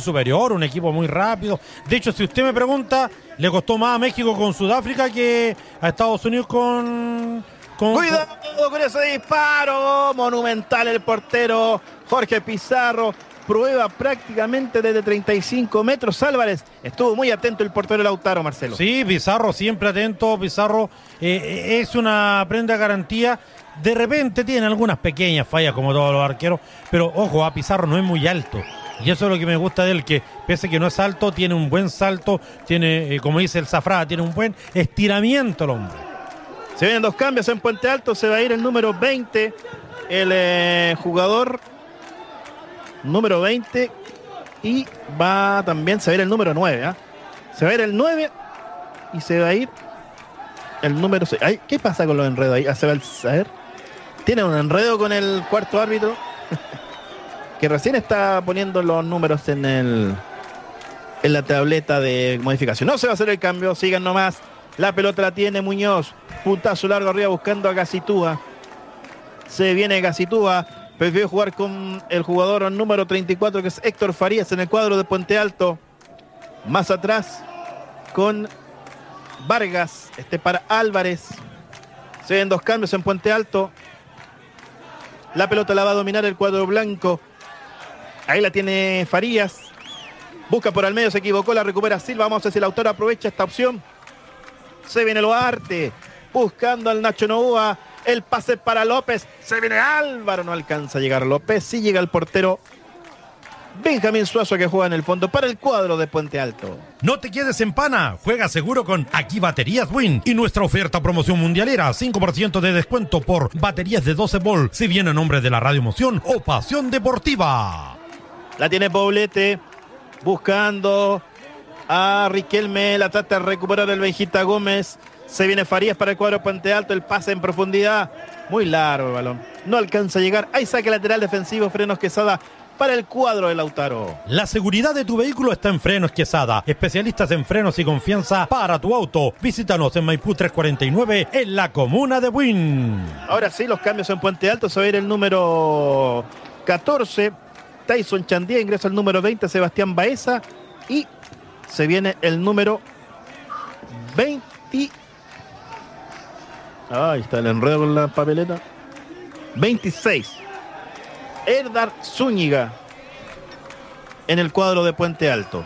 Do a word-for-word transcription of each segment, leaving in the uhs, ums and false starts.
superior, un equipo muy rápido. De hecho, si usted me pregunta, le costó más a México con Sudáfrica que a Estados Unidos con... con Cuidado con ese disparo, monumental el portero Jorge Pizarro. Prueba prácticamente desde treinta y cinco metros. Álvarez estuvo muy atento el portero Lautaro, Marcelo. Sí, Pizarro siempre atento. Pizarro eh, es una prenda garantía. De repente tiene algunas pequeñas fallas como todos los arqueros, pero ojo, a Pizarro no es muy alto. Y eso es lo que me gusta de él, que pese a que no es alto, tiene un buen salto, tiene, eh, como dice el Zafrada, tiene un buen estiramiento el hombre. Se vienen dos cambios en Puente Alto, se va a ir el número veinte, el eh, jugador número veinte, y va también, se va a ir el número nueve, ¿eh? Se va a ir el nueve y se va a ir el número seis. Ay, ¿qué pasa con los enredos ahí? Ah, se va el, a ver, tiene un enredo con el cuarto árbitro que recién está poniendo los números en el en la tableta de modificación. No se va a hacer el cambio, sigan nomás. La pelota la tiene Muñoz, puntazo largo arriba buscando a Gacitúa. Se viene Gacitúa, prefiere jugar con el jugador número treinta y cuatro, que es Héctor Farías, en el cuadro de Puente Alto. Más atrás con Vargas, este para Álvarez. Se ven dos cambios en Puente Alto. La pelota la va a dominar el cuadro blanco. Ahí la tiene Farías. Busca por al medio, se equivocó, la recupera Silva. Vamos a ver si el autor aprovecha esta opción. Se viene Loarte, buscando al Nacho Novoa. El pase para López. Se viene Álvaro, no alcanza a llegar López. Sí llega el portero Benjamín Suazo, que juega en el fondo para el cuadro de Puente Alto. No te quedes en pana, juega seguro con Aquí Baterías Win y nuestra oferta promoción mundialera, cinco por ciento de descuento por baterías de doce volt, si viene a nombre de la Radio Emoción o Pasión Deportiva. La tiene Poblete, buscando a Riquelme, la trata de recuperar el Benjita Gómez. Se viene Farías para el cuadro Puente Alto, el pase en profundidad, muy largo el balón, no alcanza a llegar. Hay saque lateral defensivo, Frenos Quesada para el cuadro de Lautaro. La seguridad de tu vehículo está en Frenos Quesada, especialistas en frenos y confianza para tu auto. Visítanos en Maipú trescientos cuarenta y nueve, en la comuna de Buin. Ahora sí, los cambios en Puente Alto. Se va a ir el número catorce, Tyson Chandía, ingresa el número veinte, Sebastián Baeza, y se viene el número veinte. Ahí está el enredo con la papeleta. veintiséis. Erdar Zúñiga en el cuadro de Puente Alto.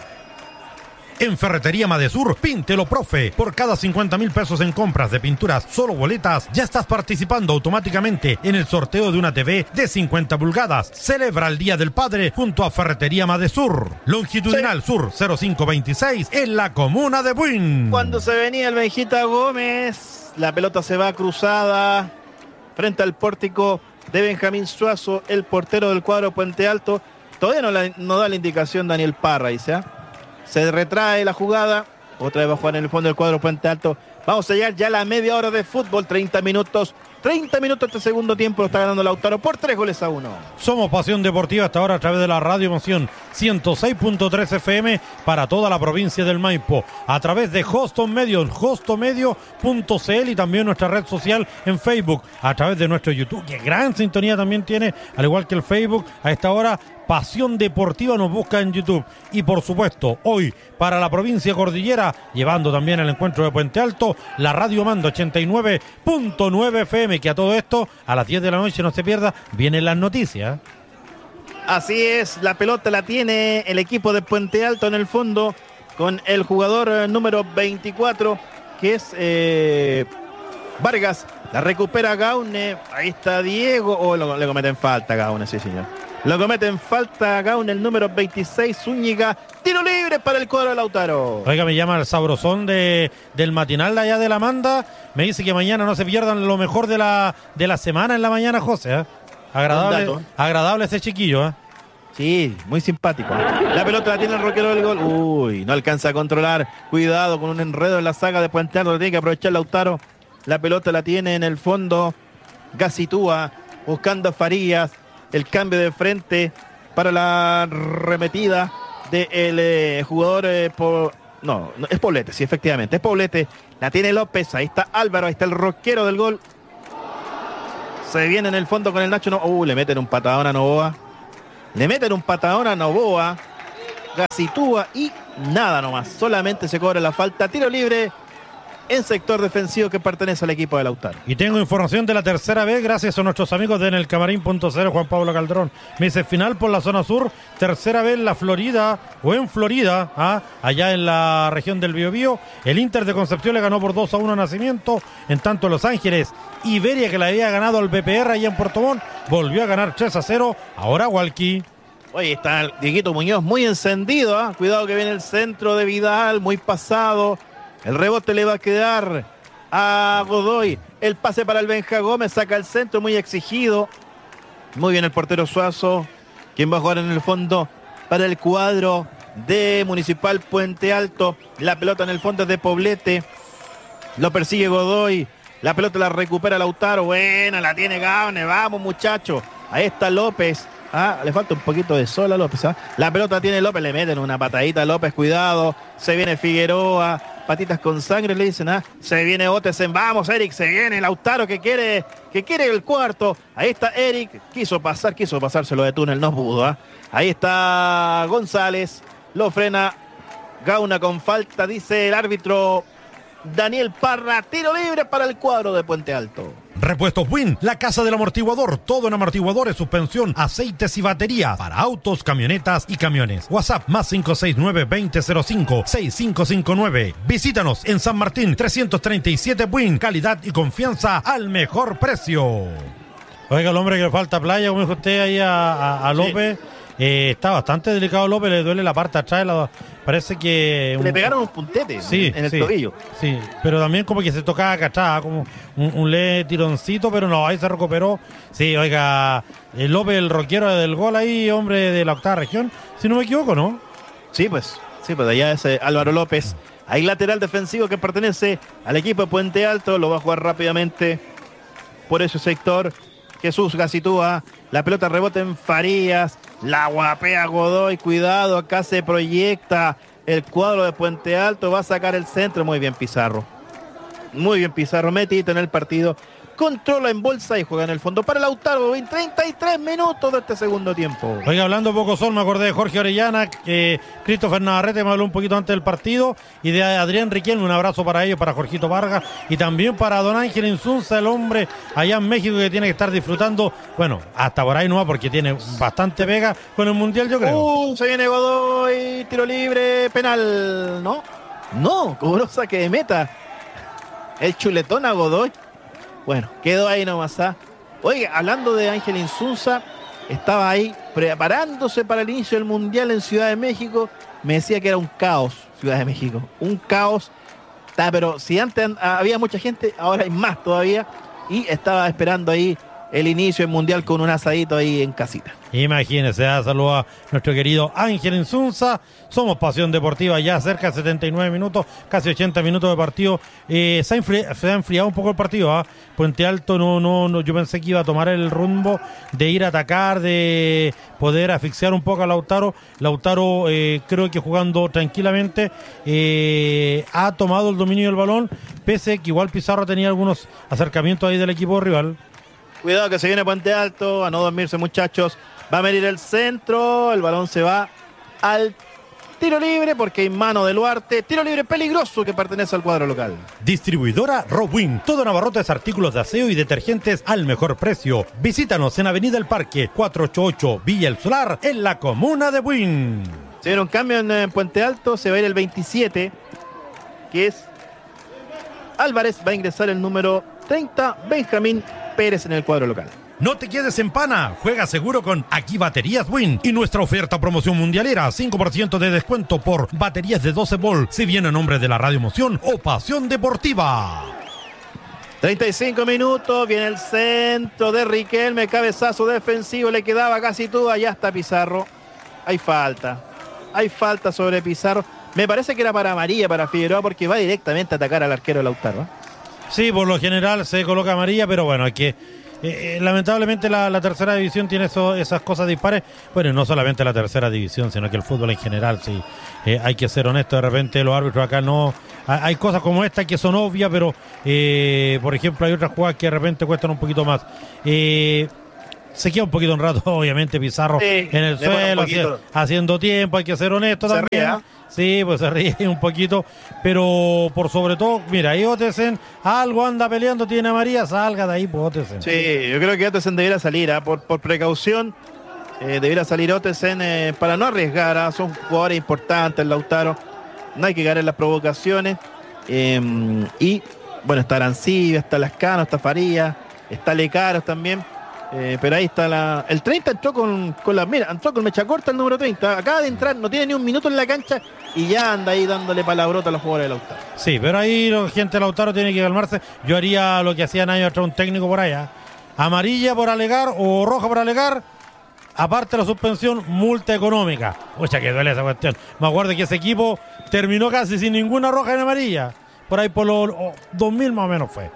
En Ferretería Madesur, píntelo, profe. Por cada cincuenta mil pesos en compras de pinturas, solo boletas, ya estás participando automáticamente en el sorteo de una T V de cincuenta pulgadas. Celebra el Día del Padre junto a Ferretería Madesur. Longitudinal sí. Sur cero cinco veintiséis, en la comuna de Buin. Cuando se venía el Benjita Gómez, la pelota se va cruzada frente al pórtico de Benjamín Suazo, el portero del cuadro Puente Alto. Todavía no, la, no da la indicación Daniel Parra, dice, ¿eh? Se retrae la jugada, otra vez va a jugar en el fondo del cuadro Puente Alto. Vamos a llegar ya a la media hora de fútbol, treinta minutos. treinta minutos este segundo tiempo, lo está ganando Lautaro por tres goles a uno. Somos Pasión Deportiva hasta ahora a través de la Radio Emoción ciento seis punto tres F M para toda la provincia del Maipo, a través de Hoston Medios, hostomedio punto c l, y también nuestra red social en Facebook, a través de nuestro YouTube, que gran sintonía también tiene, al igual que el Facebook. A esta hora Pasión Deportiva nos busca en YouTube. Y por supuesto, hoy para la provincia cordillera, llevando también el encuentro de Puente Alto, la Radio Mando ochenta y nueve punto nueve F M, que a todo esto, a las diez de la noche, no se pierda, vienen las noticias. Así es, la pelota la tiene el equipo de Puente Alto en el fondo, con el jugador eh, número veinticuatro, que es eh, Vargas. La recupera Gaune, ahí está Diego, o oh, le cometen falta a Gaune, sí señor. Lo cometen falta Gaune, el número veintiséis, Zúñiga. Tiro libre para el cuadro de Lautaro. Oiga, me llama el sabrosón de, del matinal de allá de la Manda. Me dice que mañana no se pierdan lo mejor de la, de la semana en la mañana, José. ¿eh? Agradable, agradable ese chiquillo. ¿eh? Sí, muy simpático. La pelota la tiene el roquero del gol. Uy, no alcanza a controlar. Cuidado con un enredo en la saga de Puente Alto. Lo tiene que aprovechar Lautaro. La pelota la tiene en el fondo Gacitúa, buscando a Farías. El cambio de frente para la remetida del eh, jugador eh, por... no, no, es Poblete, sí, efectivamente, es Poblete. La tiene López, ahí está Álvaro, ahí está el roquero del gol. Se viene en el fondo con el Nacho. No, uh, le meten un patadón a Novoa. Le meten un patadón a Novoa. Gacitúa y nada nomás. Solamente se cobra la falta. Tiro libre en sector defensivo que pertenece al equipo de Lautaro. Y tengo información de la tercera vez gracias a nuestros amigos de En el Camarín punto cero, Juan Pablo Calderón. Me dice final por la zona sur, tercera vez en la Florida o en Florida, ¿ah? allá en la región del Biobío. El Inter de Concepción le ganó por dos a uno a Nacimiento. En tanto Los Ángeles, Iberia, que le había ganado al B P R allá en Puerto Montt, volvió a ganar tres a cero. Ahora Hualqui. Oye, está el Dieguito Muñoz muy encendido, ¿eh? Cuidado que viene el centro de Vidal, muy pasado. El rebote le va a quedar a Godoy. El pase para el Benja Gómez, saca el centro, muy exigido. Muy bien el portero Suazo, quien va a jugar en el fondo para el cuadro de Municipal Puente Alto. La pelota en el fondo es de Poblete. Lo persigue Godoy. La pelota la recupera Lautaro. Buena, la tiene Gaune. Vamos, muchachos. Ahí está López. Ah, le falta un poquito de sol a López. ¿ah? La pelota tiene López. Le meten una patadita a López. Cuidado. Se viene Figueroa. Patitas con sangre le dicen. ¿ah? Se viene Otesen. Vamos, Eric. Se viene Lautaro que quiere, que quiere el cuarto. Ahí está Eric. Quiso pasar, quiso pasárselo de túnel. No pudo. ¿ah? Ahí está González. Lo frena Gauna con falta. Dice el árbitro Daniel Parra. Tiro libre para el cuadro de Puente Alto. Repuestos Win, la casa del amortiguador, todo en amortiguadores, suspensión, aceites y baterías para autos, camionetas y camiones. WhatsApp más cinco seis nueve, veinte cero cinco, sesenta y cinco cincuenta y nueve. Visítanos en San Martín trescientos treinta y siete Win, calidad y confianza al mejor precio. Oiga, el hombre que le falta playa, como dijo usted ahí a, a, a López, sí. eh, está bastante delicado López, le duele la parte atrás, la, parece que... Un, le pegaron un puntete sí, en el sí, tobillo. Sí, pero también como que se tocaba acá atrás, como un, un leve tironcito, pero no, ahí se recuperó. Sí, oiga, el López, el roquero del gol ahí, hombre de la octava región, si no me equivoco, ¿no? Sí, pues, sí, pues allá es eh, Álvaro López. Ahí lateral defensivo que pertenece al equipo de Puente Alto, lo va a jugar rápidamente por ese sector. Jesús Gacitúa, la pelota rebota en Farías, la guapea Godoy, cuidado, acá se proyecta el cuadro de Puente Alto, va a sacar el centro, muy bien Pizarro, muy bien Pizarro, metito en el partido, controla en bolsa y juega en el fondo para Lautaro en treinta y tres minutos de este segundo tiempo. Oiga, hablando poco sol, me acordé de Jorge Orellana, que Christopher Navarrete me habló un poquito antes del partido, y de Adrián Riquelme, un abrazo para ellos, para Jorgito Vargas, y también para Don Ángel Insunza, el hombre allá en México que tiene que estar disfrutando, bueno, hasta por ahí no va porque tiene bastante pega con el Mundial, yo creo. Uh, se viene Godoy, tiro libre, penal, ¿no? No, cobró saque de meta. El chuletón a Godoy. Bueno, quedó ahí nomás. ¿ah? Oiga, hablando de Ángel Insunza, estaba ahí preparándose para el inicio del Mundial en Ciudad de México. Me decía que era un caos, Ciudad de México. Un caos. Está, pero si antes había mucha gente, ahora hay más todavía. Y estaba esperando ahí el inicio del Mundial con un asadito ahí en casita. Imagínense, saludo a nuestro querido Ángel Insunza. Somos Pasión Deportiva, ya cerca de setenta y nueve minutos, casi ochenta minutos de partido. Eh, se, ha enfri- se ha enfriado un poco el partido. ¿eh? Puente Alto, no, no, no, yo pensé que iba a tomar el rumbo de ir a atacar, de poder asfixiar un poco a Lautaro. Lautaro, eh, creo que jugando tranquilamente, eh, ha tomado el dominio del balón, pese que igual Pizarro tenía algunos acercamientos ahí del equipo rival. Cuidado que se viene Puente Alto, a no dormirse muchachos. Va a venir el centro, el balón se va al tiro libre porque hay mano de Luarte. Tiro libre peligroso que pertenece al cuadro local. Distribuidora Robwin, todo en abarrotes, artículos de aseo y detergentes al mejor precio. Visítanos en Avenida El Parque, cuatrocientos ochenta y ocho Villa El Solar, en la comuna de Buin. Se viene un cambio en, en Puente Alto, se va a ir el veintisiete, que es Álvarez, va a ingresar el número treinta, Benjamín Pérez en el cuadro local. No te quedes en pana, juega seguro con Aquí Baterías Win y nuestra oferta promoción mundialera, cinco por ciento de descuento por baterías de doce volt, si viene a nombre de la Radio Emoción o Pasión Deportiva. treinta y cinco minutos, viene el centro de Riquelme, cabezazo defensivo, le quedaba casi todo, allá está Pizarro. Hay falta, hay falta sobre Pizarro. Me parece que era para amarilla, para Figueroa, porque va directamente a atacar al arquero Lautaro. ¿eh? Sí, por lo general se coloca amarilla, pero bueno, hay que... Eh, lamentablemente la, la tercera división tiene eso, esas cosas dispares. Bueno, y no solamente la tercera división, sino que el fútbol en general, sí. Eh, hay que ser honesto, de repente los árbitros acá no... Hay, hay cosas como esta que son obvias, pero eh, por ejemplo hay otras jugadas que de repente cuestan un poquito más. Eh, Se queda un poquito un rato, obviamente, Pizarro sí, en el suelo, haci haciendo tiempo, hay que ser honesto se también. Ríe, ¿eh? Sí, pues se ríe un poquito, pero por sobre todo, mira, ahí Ottesen algo anda peleando, tiene a María, salga de ahí, pues Ottesen. Sí, yo creo que Ottesen debiera salir, ¿eh? por, por precaución, eh, debiera salir Ottesen eh, para no arriesgar, ¿eh? Son jugadores importantes, Lautaro, no hay que caer en las provocaciones, eh, y bueno, está Arancibia, está Lascano, está Farías, está Lecaros también. Eh, pero ahí está la. El treinta entró con, con la. Mira, entró con mecha corta el número treinta. Acaba de entrar, no tiene ni un minuto en la cancha y ya anda ahí dándole palabrota a los jugadores de Lautaro. Sí, pero ahí la gente de Lautaro tiene que calmarse. Yo haría lo que hacían años atrás un técnico por allá: amarilla por alegar o roja por alegar. Aparte de la suspensión, multa económica. Oye, que duele esa cuestión. Me acuerdo que ese equipo terminó casi sin ninguna roja ni amarilla. Por ahí por los oh, dos mil más o menos fue.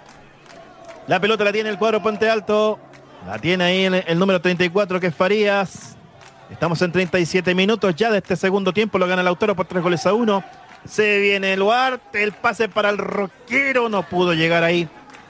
La pelota la tiene el cuadro Puente Alto. La tiene ahí el, el número treinta y cuatro, que es Farías. Estamos en treinta y siete minutos ya de este segundo tiempo. Lo gana Lautaro por tres goles a uno. Se viene el Duarte. El pase para el Roquero. No pudo llegar ahí.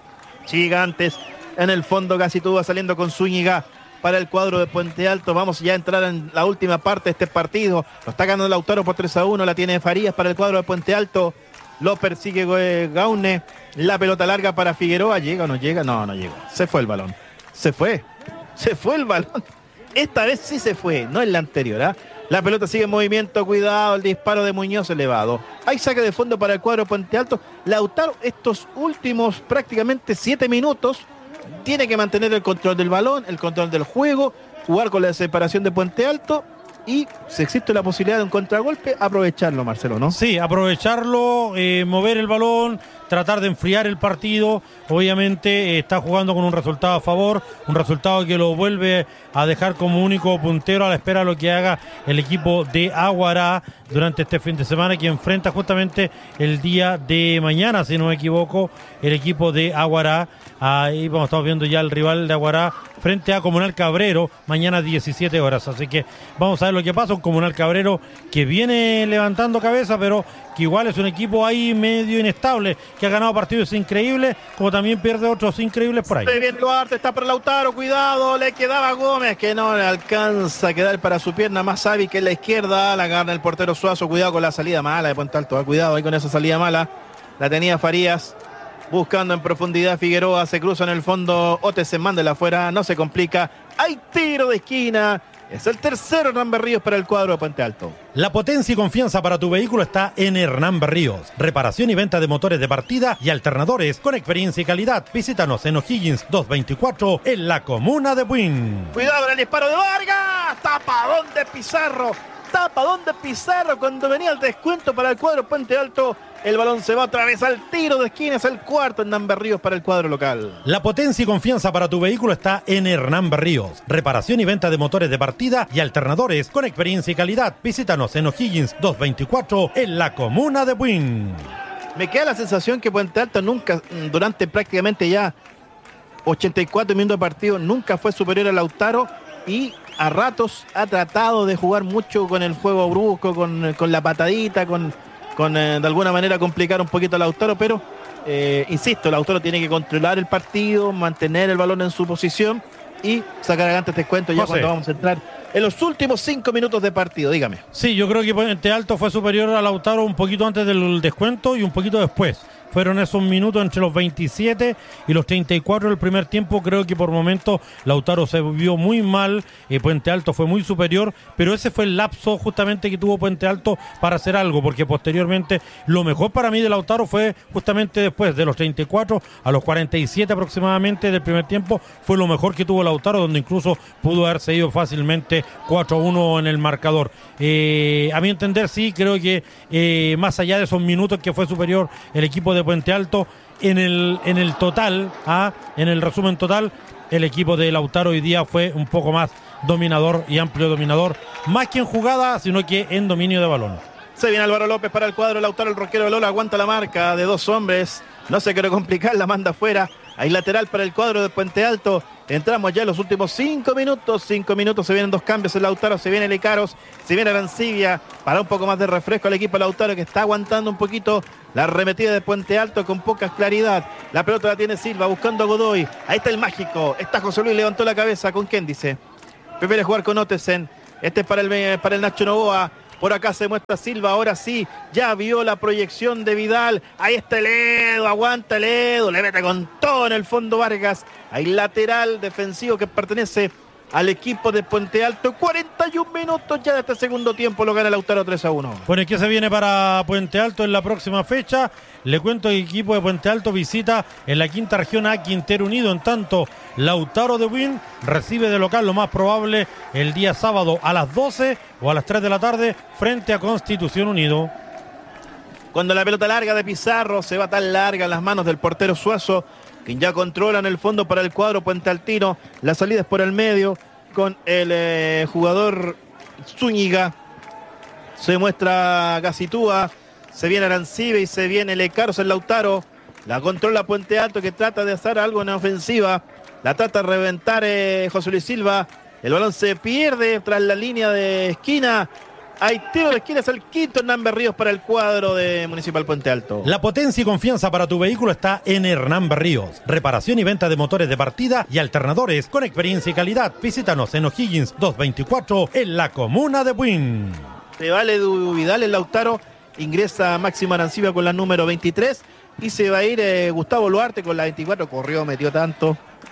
Gigantes. En el fondo casi todo va saliendo con Zúñiga para el cuadro de Puente Alto. Vamos ya a entrar en la última parte de este partido. Lo está ganando Lautaro por tres a uno. La tiene Farías para el cuadro de Puente Alto. Lo persigue Gaune. La pelota larga para Figueroa. ¿Llega o no llega? No, no llegó. Se fue el balón. Se fue, se fue el balón. Esta vez sí se fue, no en la anterior. ¿eh? La pelota sigue en movimiento, cuidado, el disparo de Muñoz elevado. Hay saque de fondo para el cuadro Puente Alto. Lautaro, estos últimos prácticamente siete minutos, tiene que mantener el control del balón, el control del juego, jugar con la separación de Puente Alto. Y si existe la posibilidad de un contragolpe, aprovecharlo, Marcelo, ¿no? Sí, aprovecharlo, eh, mover el balón, tratar de enfriar el partido. Obviamente eh, está jugando con un resultado a favor, un resultado que lo vuelve a dejar como único puntero a la espera de lo que haga el equipo de Aguará durante este fin de semana, que enfrenta justamente el día de mañana, si no me equivoco, el equipo de Aguará. Ahí vamos, estamos viendo ya el rival de Aguará frente a Comunal Cabrero, mañana diecisiete horas. Así que vamos a ver lo que pasa. Un Comunal Cabrero que viene levantando cabeza, pero que igual es un equipo ahí medio inestable, que ha ganado partidos increíbles, como también pierde otros increíbles por ahí. Muy bien, Duarte, está para Lautaro, cuidado, le quedaba Gómez, que no le alcanza a quedar para su pierna más hábil que en la izquierda. La gana el portero Suazo, cuidado con la salida mala de Puente Alto, cuidado ahí con esa salida mala. La tenía Farías. Buscando en profundidad Figueroa, se cruza en el fondo, Ottesen, mándela afuera, no se complica, hay tiro de esquina, es el tercero Hernán Berríos para el cuadro de Puente Alto. La potencia y confianza para tu vehículo está en Hernán Berríos. Reparación y venta de motores de partida y alternadores con experiencia y calidad. Visítanos en O'Higgins doscientos veinticuatro en la comuna de Buin. Cuidado con el disparo de Vargas, tapadón de Pizarro, tapadón de Pizarro cuando venía el descuento para el cuadro Puente Alto. El balón se va otra vez al tiro de esquina, es el cuarto Hernán Berríos para el cuadro local. La potencia y confianza para tu vehículo está en Hernán Berríos. Reparación y venta de motores de partida y alternadores con experiencia y calidad. Visítanos en O'Higgins doscientos veinticuatro en la comuna de Buin. Me queda la sensación que Puente Alto nunca, durante prácticamente ya ochenta y cuatro minutos de partido, nunca fue superior a Lautaro y a ratos ha tratado de jugar mucho con el juego brusco, con, con la patadita, con... con eh, de alguna manera complicar un poquito a Lautaro, pero eh, insisto, Lautaro tiene que controlar el partido, mantener el balón en su posición y sacar adelante este cuento ya no cuando sé. Vamos a entrar en los últimos cinco minutos de partido, dígame. Sí, yo creo que Puente Alto fue superior a Lautaro un poquito antes del descuento y un poquito después. Fueron esos minutos entre los veintisiete y los treinta y cuatro del primer tiempo. Creo que por momentos Lautaro se vio muy mal, eh, Puente Alto fue muy superior, pero ese fue el lapso justamente que tuvo Puente Alto para hacer algo, porque posteriormente lo mejor para mí de Lautaro fue justamente después de los treinta y cuatro a los cuarenta y siete aproximadamente del primer tiempo, fue lo mejor que tuvo Lautaro, donde incluso pudo haberse ido fácilmente cuatro a uno en el marcador. Eh, a mi entender sí, creo que eh, más allá de esos minutos que fue superior el equipo de Puente Alto, en el, en el total, ¿ah? en el resumen total, el equipo de Lautaro hoy día fue un poco más dominador y amplio dominador, más que en jugada, sino que en dominio de balón. Se viene Álvaro López para el cuadro, Lautaro, el roquero de Lola, aguanta la marca de dos hombres, no se quiere complicar, la manda afuera, Hay lateral para el cuadro de Puente Alto. Entramos ya en los últimos cinco minutos. Cinco minutos, se vienen dos cambios en Lautaro. Se viene Lecaros, se viene Arancibia. Para un poco más de refresco al equipo Lautaro, que está aguantando un poquito la arremetida de Puente Alto con poca claridad. La pelota la tiene Silva buscando a Godoy. Ahí está el mágico. Está José Luis, levantó la cabeza. ¿Con quién dice? Prefiere jugar con Otesen. Este es para el, para el Nacho Novoa. Por acá se muestra Silva, ahora sí, ya vio la proyección de Vidal. Ahí está el Edo, aguanta el Edo, le mete con todo en el fondo Vargas. Hay lateral defensivo que pertenece al equipo de Puente Alto. cuarenta y un minutos ya de este segundo tiempo, lo gana Lautaro tres a uno. Bueno, ¿y qué se viene para Puente Alto en la próxima fecha? Le cuento que el equipo de Puente Alto visita en la quinta región a Quintero Unido. En tanto, Lautaro de Buin recibe de local lo más probable el día sábado a las doce o a las tres de la tarde frente a Constitución Unido. Cuando la pelota larga de Pizarro se va tan larga en las manos del portero Suazo, quien ya controla en el fondo para el cuadro Puente Altino. La salida es por el medio con el eh, jugador Zúñiga. Se muestra Gacitúa. Se viene Arancibe y se viene Lecaros en Lautaro. La controla Puente Alto, que trata de hacer algo en ofensiva. La trata de reventar eh, José Luis Silva. El balón se pierde tras la línea de esquina. Hay tiro de esquina, es el quinto Hernán Berríos para el cuadro de Municipal Puente Alto. La potencia y confianza para tu vehículo está en Hernán Berríos. Reparación y venta de motores de partida y alternadores con experiencia y calidad. Visítanos en O'Higgins doscientos veinticuatro en la comuna de Buin. Se vale Edu Vidal en Lautaro. Ingresa Máximo Arancibia con la número veintitrés. Y se va a ir eh, Gustavo Luarte con la veinticuatro. Corrió, metió tanto.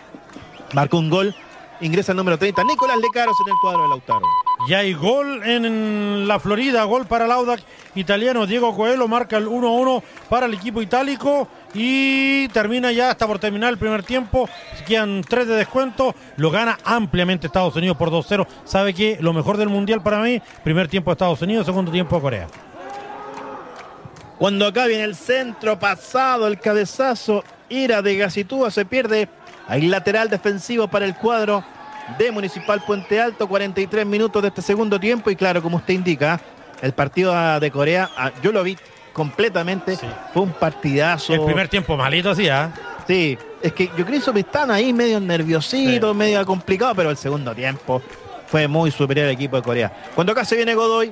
Marcó un gol. Ingresa el número treinta, Nicolás Lecaros en el cuadro de Lautaro. Y hay gol en la Florida, gol para el Audax italiano. Diego Coelho marca el uno a uno para el equipo itálico y termina ya, hasta por terminar el primer tiempo. Quedan tres de descuento, lo gana ampliamente Estados Unidos por dos cero. ¿Sabe qué? Lo mejor del Mundial para mí, primer tiempo de Estados Unidos, segundo tiempo de Corea. Cuando acá viene el centro, pasado el cabezazo, ira de Gacitúa, se pierde. Hay lateral defensivo para el cuadro de Municipal Puente Alto, cuarenta y tres minutos de este segundo tiempo. Y claro, como usted indica, el partido de Corea, yo lo vi completamente, sí. Fue un partidazo. El primer tiempo malito, sí, ¿ah? ¿eh? Sí, es que yo creo que están ahí medio nerviositos, sí. medio complicado, pero el segundo tiempo fue muy superior al equipo de Corea. Cuando acá se viene Godoy,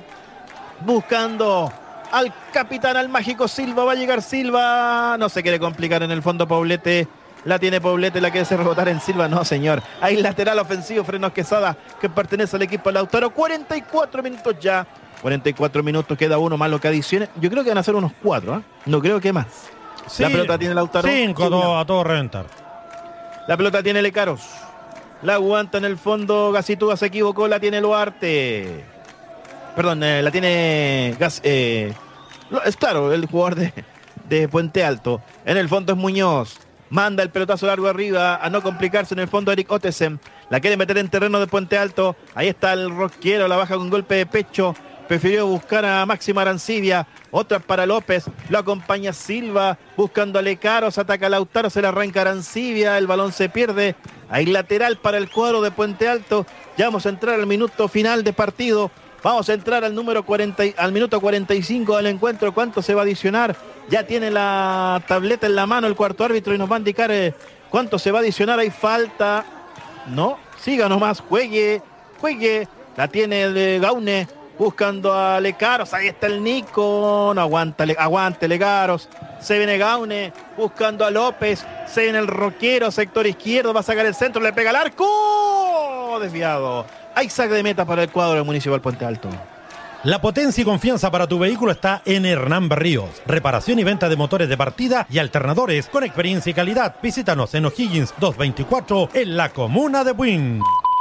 buscando al capitán, al mágico Silva, va a llegar Silva, no se quiere complicar en el fondo Poblete. La tiene Poblete, la quiere hacer rebotar en Silva. No, señor. Hay lateral ofensivo, Frenos Quesada, que pertenece al equipo de Lautaro. cuarenta y cuatro minutos ya. cuarenta y cuatro minutos, queda uno más lo que adicione. Yo creo que van a ser unos cuatro, ¿eh? No creo que más. Sí, la pelota tiene Lautaro. Cinco, a todo, a todo reventar. La pelota tiene Lecaros. La aguanta en el fondo. Gacitúa se equivocó, la tiene Luarte. Perdón, eh, la tiene Gas, eh, es claro, el jugador de, de Puente Alto. En el fondo es Muñoz. Manda el pelotazo largo arriba, a no complicarse en el fondo Eric Otesen. La quiere meter en terreno de Puente Alto. Ahí está el rosquero, la baja con golpe de pecho. Prefirió buscar a Máximo Arancibia. Otra para López. Lo acompaña Silva. Buscando a Lecaros. Ataca a Lautaro. Se le arranca Arancibia. El balón se pierde. Hay lateral para el cuadro de Puente Alto. Ya vamos a entrar al minuto final de partido. Vamos a entrar al número cuarenta, al minuto cuarenta y cinco del encuentro. ¿Cuánto se va a adicionar? Ya tiene la tableta en la mano el cuarto árbitro y nos va a indicar eh, cuánto se va a adicionar. Hay falta. No, siga nomás, juegue, juegue. La tiene el eh, Gaune buscando a Lecaros. Ahí está el Nico. No aguanta, le, aguante Lecaros. Se viene Gaune buscando a López. Se viene el roquero, sector izquierdo. Va a sacar el centro, le pega al arco. Desviado. Hay saque de meta para el cuadro del Municipal Puente Alto. La potencia y confianza para tu vehículo está en Hernán Berríos. Reparación y venta de motores de partida y alternadores con experiencia y calidad. Visítanos en O'Higgins doscientos veinticuatro en la comuna de Buin.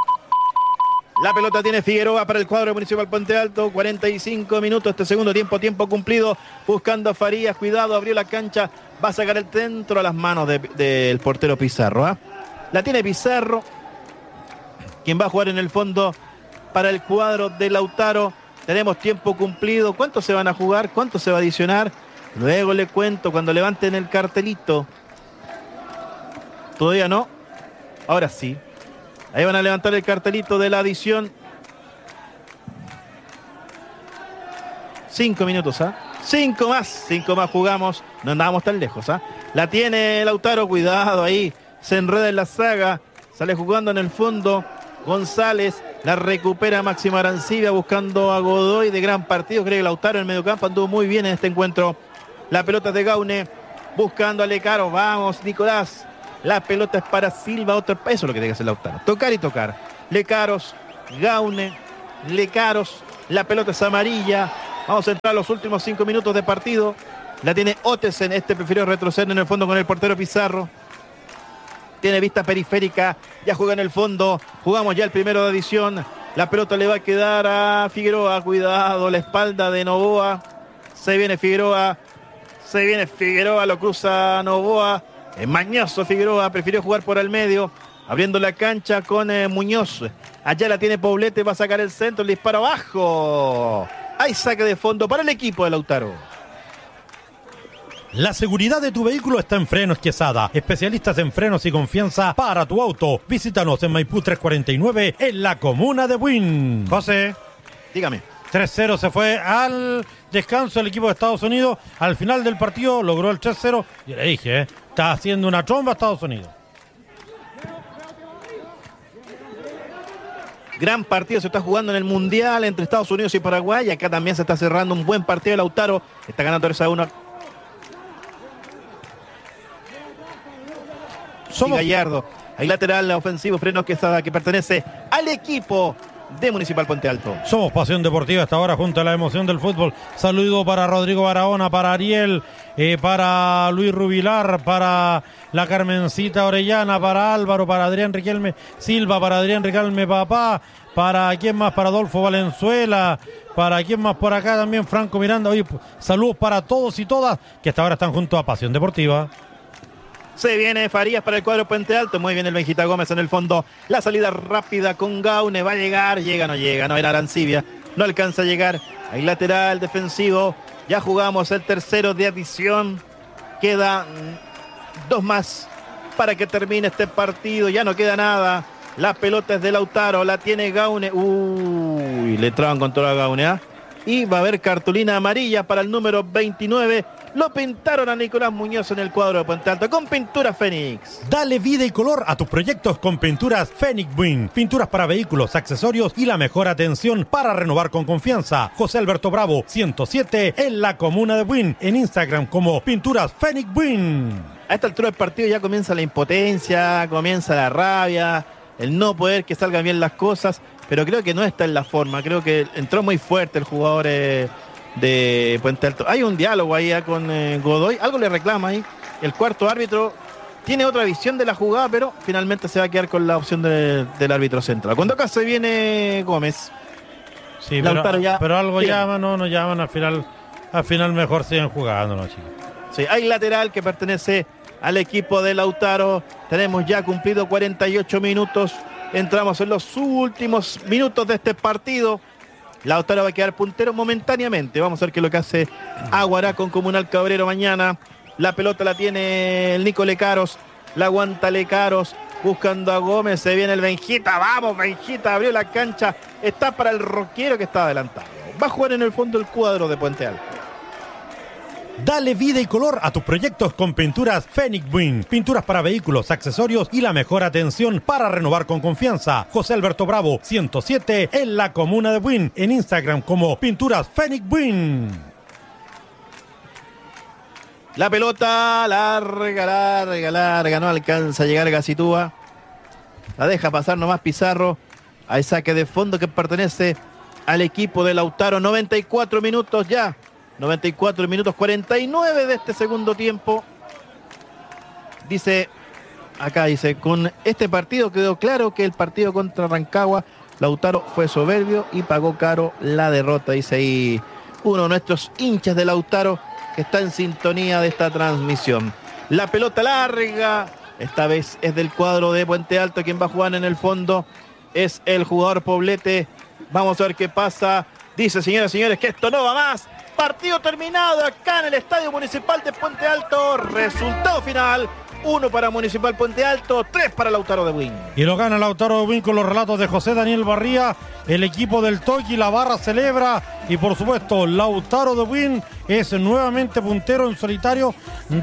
La pelota tiene Figueroa para el cuadro Municipal Puente Alto. cuarenta y cinco minutos este segundo tiempo, tiempo cumplido. Buscando a Farías, cuidado, abrió la cancha. Va a sacar el centro a las manos del de, de portero Pizarro. ¿eh? La tiene Pizarro, quien va a jugar en el fondo para el cuadro de Lautaro. Tenemos tiempo cumplido. ¿Cuántos se van a jugar? ¿Cuánto se va a adicionar? Luego le cuento cuando levanten el cartelito. Todavía no. Ahora sí. Ahí van a levantar el cartelito de la adición. Cinco minutos, ¿ah? ¿eh? Cinco más. Cinco más jugamos. No andábamos tan lejos, ¿ah? ¿eh? La tiene Lautaro. Cuidado ahí. se enreda en la saga, sale jugando en el fondo González, la recupera Máximo Arancibia buscando a Godoy, de gran partido, creo que Lautaro en el mediocampo anduvo muy bien en este encuentro. La pelota es de Gaune, buscando a Lecaro, vamos Nicolás, la pelota es para Silva, otro, eso es lo que tiene que hacer Lautaro, tocar y tocar. Lecaros, Gaune, Lecaros, la pelota es amarilla, vamos a entrar a los últimos cinco minutos de partido, la tiene Otesen, este prefirió retroceder en el fondo con el portero Pizarro. Tiene vista periférica, ya juega en el fondo, jugamos ya el primero de adición, la pelota le va a quedar a Figueroa, cuidado, la espalda de Novoa, se viene Figueroa, se viene Figueroa, lo cruza Novoa, es mañoso Figueroa, prefirió jugar por el medio, abriendo la cancha con eh, Muñoz, allá la tiene Poblete, va a sacar el centro, el disparo abajo, hay saque de fondo para el equipo de Lautaro. La seguridad de tu vehículo está en Frenos Quesada. Especialistas en frenos y confianza para tu auto. Visítanos en Maipú trescientos cuarenta y nueve en la comuna de Buin. José. Dígame. tres cero se fue al descanso el equipo de Estados Unidos. Al final del partido logró el tres cero. Yo le dije, ¿eh? Está haciendo una tromba Estados Unidos. Gran partido se está jugando en el Mundial entre Estados Unidos y Paraguay. Acá también se está cerrando un buen partido de Lautaro. Está ganando tres a uno. Somos... Gallardo, hay lateral ofensivo, Frenos Quesada, que pertenece al equipo de Municipal Puente Alto. Somos Pasión Deportiva hasta ahora junto a la emoción del fútbol. Saludo para Rodrigo Barahona, para Ariel, eh, para Luis Rubilar, para la Carmencita Orellana, para Álvaro, para Adrián Riquelme Silva, para Adrián Riquelme Papá, para quién más, para Adolfo Valenzuela, para quién más por acá también, Franco Miranda. Oye, saludos para todos y todas que hasta ahora están junto a Pasión Deportiva. Se viene Farías para el cuadro Puente Alto. Muy bien el Benjita Gómez en el fondo. La salida rápida con Gaune. Va a llegar. Llega, no llega. No era Arancibia. No alcanza a llegar. Hay lateral defensivo. Ya jugamos el tercero de adición. Queda dos más para que termine este partido. Ya no queda nada. La pelota es de Lautaro. La tiene Gaune. Uy, le traban con toda la Gaune. ¿eh? Y va a haber cartulina amarilla para el número veintinueve. Lo pintaron a Nicolás Muñoz en el cuadro de Puente Alto con Pintura Fénix. Dale vida y color a tus proyectos con Pinturas Fénix Buin. Pinturas para vehículos, accesorios y la mejor atención para renovar con confianza. José Alberto Bravo, ciento siete en la comuna de Buin. En Instagram como Pinturas Fénix Buin. A esta altura del partido ya comienza la impotencia, comienza la rabia, el no poder que salgan bien las cosas, pero creo que no está en la forma. Creo que entró muy fuerte el jugador eh, de Puente Alto. Hay un diálogo ahí eh, con eh, Godoy, algo le reclama ahí. El cuarto árbitro tiene otra visión de la jugada, pero finalmente se va a quedar con la opción de, del árbitro central. Cuando acá se viene Gómez. Sí, pero, ya, pero algo bien. llaman, no, no llaman, al final, al final mejor siguen jugando, ¿no, chicos? Sí, hay lateral que pertenece al equipo de Lautaro. Tenemos ya cumplido cuarenta y ocho minutos. Entramos en los últimos minutos de este partido. Lautaro va a quedar puntero momentáneamente. Vamos a ver qué es lo que hace Aguará con Comunal Cabrero mañana. La pelota la tiene el Nico Lecaros. La aguanta Lecaros. Buscando a Gómez. Se viene el Benjita. Vamos, Benjita. Abrió la cancha. Está para el Roquero que está adelantado. Va a jugar en el fondo el cuadro de Puente Alto. Dale vida y color a tus proyectos con Pinturas Fénix Buin. Pinturas para vehículos, accesorios y la mejor atención para renovar con confianza. José Alberto Bravo, ciento siete en la comuna de Buin. En Instagram como Pinturas Fénix Buin. La pelota larga, larga, larga. No alcanza a llegar Gacitúa. La deja pasar nomás Pizarro. Hay saque de fondo que pertenece al equipo de Lautaro. noventa y cuatro minutos ya. noventa y cuatro minutos cuarenta y nueve de este segundo tiempo. Dice, acá dice, con este partido quedó claro que el partido contra Rancagua, Lautaro fue soberbio y pagó caro la derrota. Dice ahí uno de nuestros hinchas de Lautaro que está en sintonía de esta transmisión. La pelota larga, esta vez es del cuadro de Puente Alto. Quien va a jugar en el fondo es el jugador Poblete. Vamos a ver qué pasa. Dice, señoras y señores, que esto no va más. Partido terminado acá en el Estadio Municipal de Puente Alto. Resultado final. uno para Municipal Puente Alto, tres para Lautaro de Buin. Y lo gana Lautaro de Buin con los relatos de José Daniel Barría. El equipo del Toki, la barra celebra. Y por supuesto, Lautaro de Buin es nuevamente puntero en solitario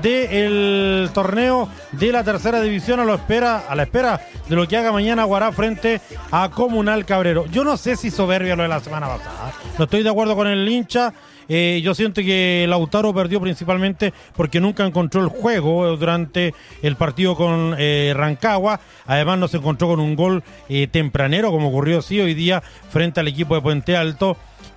del torneo de la tercera división a, lo espera, a la espera de lo que haga mañana Guará frente a Comunal Cabrero. Yo no sé si soberbia lo de la semana pasada. No estoy de acuerdo con el hincha. Eh, yo siento que Lautaro perdió principalmente porque nunca encontró el juego durante el partido con eh, Rancagua. Además no se encontró con un gol eh, tempranero como ocurrió sí hoy día frente al equipo de Puente Alto.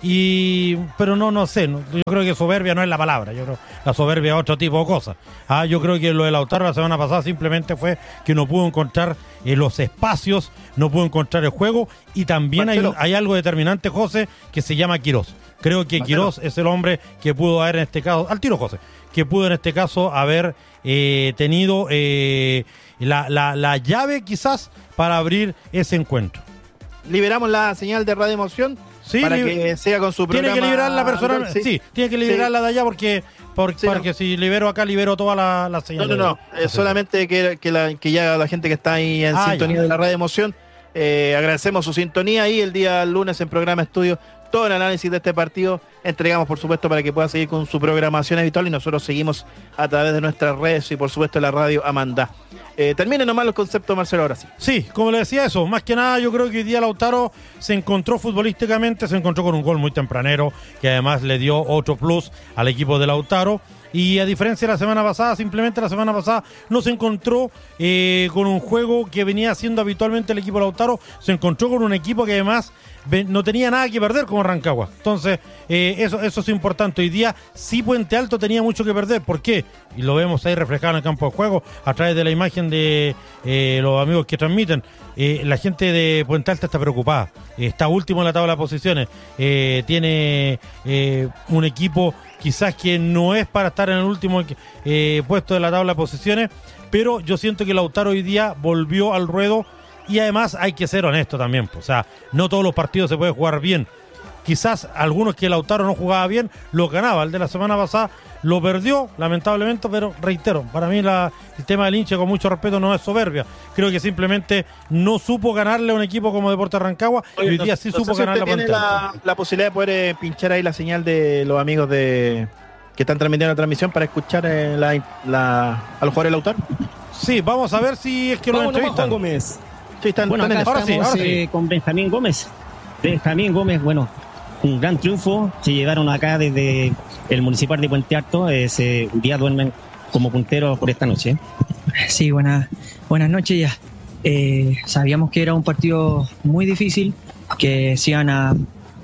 Y pero no no sé, no, yo creo que soberbia no es la palabra. Yo creo la soberbia es otro tipo de cosas. Ah, yo creo que lo de Lautaro la semana pasada simplemente fue que no pudo encontrar eh, los espacios, no pudo encontrar el juego y también hay, hay algo determinante, José, que se llama Quirós. Creo que Quirós es el hombre que pudo haber en este caso, al tiro José, que pudo en este caso haber eh, tenido eh, la, la, la llave quizás para abrir ese encuentro. Liberamos la señal de Radio Emoción sí, para li- que siga con su programa. Tiene que liberarla personalmente, sí. sí, tiene que liberarla sí. de allá porque, por, sí, porque no. si libero acá, libero toda la, la señal. No, no, no, eh, solamente que, que, la, que ya la gente que está ahí en ah, sintonía ya. de la Radio Emoción, eh, agradecemos su sintonía y el día lunes en programa estudio todo el análisis de este partido entregamos por supuesto para que pueda seguir con su programación habitual y nosotros seguimos a través de nuestras redes y por supuesto la radio Amandá. Eh, termine nomás los conceptos, Marcelo, ahora sí. Sí, como le decía eso, más que nada yo creo que hoy día Lautaro se encontró futbolísticamente, se encontró con un gol muy tempranero que además le dio otro plus al equipo de Lautaro. Y a diferencia de la semana pasada, simplemente la semana pasada no se encontró eh, con un juego que venía haciendo habitualmente el equipo Lautaro, se encontró con un equipo que además no tenía nada que perder como Rancagua. Entonces, eh, eso, eso es importante. Hoy día sí Puente Alto tenía mucho que perder. ¿Por qué? Y lo vemos ahí reflejado en el campo de juego a través de la imagen de eh, los amigos que transmiten. Eh, la gente de Puente Alto está preocupada. Eh, está último en la tabla de posiciones. Eh, tiene eh, un equipo quizás que no es para estar en el último eh, puesto de la tabla de posiciones, pero yo siento que Lautaro hoy día volvió al ruedo y además hay que ser honesto también, o sea, no todos los partidos se puede jugar bien. Quizás algunos que Lautaro no jugaba bien, los ganaba. El de la semana pasada lo perdió, lamentablemente, pero reitero, para mí la, el tema del hincha, con mucho respeto, no es soberbia. Creo que simplemente no supo ganarle a un equipo como Deportes Rancagua. Oye, y hoy día sí no, supo no sé ganarle a Puente Alto. La, la posibilidad de poder eh, pinchar ahí la señal de los amigos de que están transmitiendo la transmisión para escuchar eh, la, la, a los jugadores de Lautaro. Sí, vamos a ver si es que lo entrevistan. Gómez. Sí, están, bueno, están acá ahora estamos, sí, ahora eh, sí. con Benjamín Gómez. Benjamín Gómez, bueno, un gran triunfo. Se llevaron acá desde el Municipal de Puente Alto. Ese día duermen como punteros por esta noche. Sí, buenas, buenas noches ya. Eh, sabíamos que era un partido muy difícil, que se iban a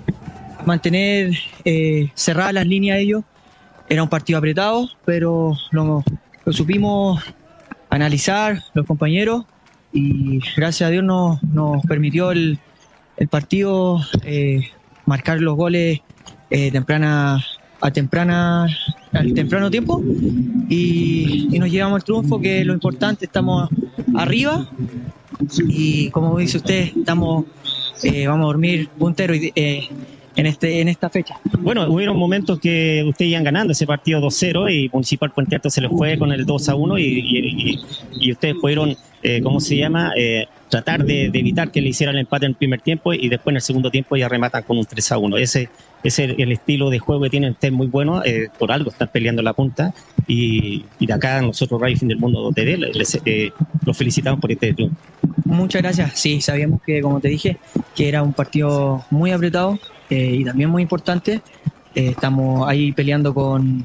mantener eh, cerradas las líneas ellos. Era un partido apretado, pero lo, lo supimos analizar los compañeros y gracias a Dios nos, nos permitió el, el partido eh, marcar los goles eh, temprana a temprana al temprano tiempo y, y nos llevamos el triunfo, que es lo importante. Estamos arriba y como dice usted, estamos eh, vamos a dormir punteros eh, en este en esta fecha. Bueno, hubieron momentos que ustedes iban ganando ese partido dos cero y Municipal Puente Alto se les fue con el dos a uno y, y, y, y ustedes pudieron, eh, ¿cómo se llama? Eh, tratar de, de evitar que le hicieran el empate en el primer tiempo y después en el segundo tiempo ya rematan con un tres a uno. Ese es el, el estilo de juego que tienen ustedes muy bueno, eh, por algo están peleando la punta y, y de acá nosotros Radio Fin del Mundo T V les, eh, los felicitamos por este triunfo. Muchas gracias. Sí, sabíamos que, como te dije, que era un partido muy apretado eh, y también muy importante. Eh, estamos ahí peleando con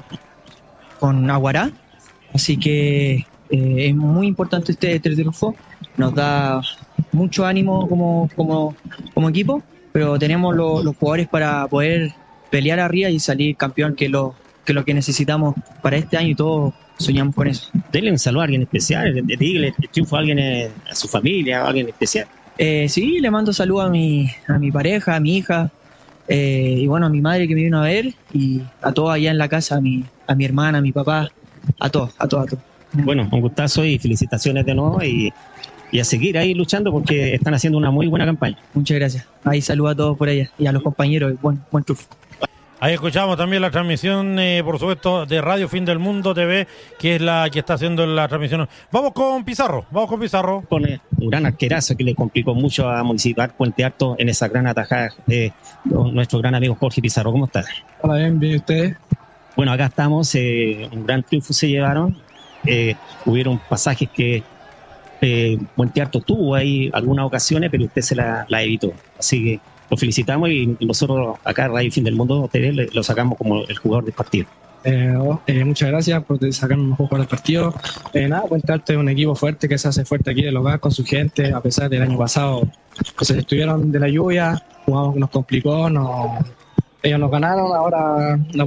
con Aguará, así que eh, es muy importante este, este triunfo. Nos da mucho ánimo como, como, como equipo, pero tenemos lo, los jugadores para poder pelear arriba y salir campeón, que es lo que, lo que necesitamos para este año y todos soñamos con eso. Denle un saludo a alguien especial, dígale el triunfo a alguien, eh, a su familia, a alguien especial. Eh, sí, le mando saludos a mi, a mi pareja, a mi hija, eh, y bueno, a mi madre que me vino a ver, y a todos allá en la casa, a mi, a mi hermana, a mi papá, a todos, a todos, a todos. Bueno, un gustazo y felicitaciones de nuevo y, y a seguir ahí luchando porque están haciendo una muy buena campaña. Muchas gracias. Ahí saludo a todos por allá y a los compañeros. Buen, buen triunfo. Ahí escuchamos también la transmisión, eh, por supuesto, de Radio Fin del Mundo T V, que es la que está haciendo la transmisión. Vamos con Pizarro, vamos con Pizarro. Con un gran arquerazo que le complicó mucho a Municipal Puente Alto en esa gran atajada. Eh, nuestro gran amigo Jorge Pizarro, ¿cómo está? Hola, bien, bien, ¿ustedes? Bueno, acá estamos, eh, un gran triunfo se llevaron. Eh, hubieron pasajes que eh, Puente Alto tuvo ahí algunas ocasiones, pero usted se la, la evitó. Así que lo felicitamos y nosotros acá Radio Fin del Mundo T V lo sacamos como el jugador del partido. Eh, oh, eh, muchas gracias por sacarnos un mejor jugador del partido. Eh, nada, Puente Alto es un equipo fuerte que se hace fuerte aquí del hogar con su gente, a pesar del año pasado que se estuvieron de la lluvia, jugamos que nos complicó, nos, ellos nos ganaron, ahora nos